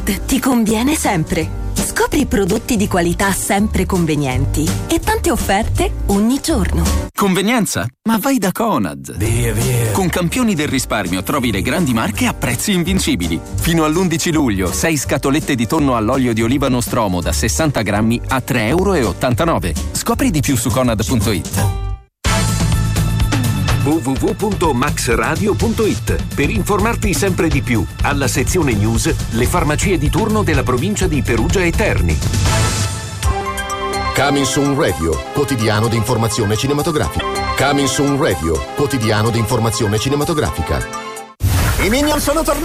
Conad ti conviene sempre. Scopri prodotti di qualità sempre convenienti e tante offerte ogni giorno. Convenienza? Ma vai da Conad. Via. Con Campioni del risparmio trovi le grandi marche a prezzi invincibili. Fino all'11 luglio, 6 scatolette di tonno all'olio di oliva Nostromo da 60 grammi a €3,89. Scopri di più su Conad.it. www.maxradio.it per informarti sempre di più. Alla sezione news, le farmacie di turno della provincia di Perugia e Terni. Coming Soon Radio, quotidiano di informazione cinematografica. Coming Soon Radio, quotidiano di informazione cinematografica. I Minion sono tornati!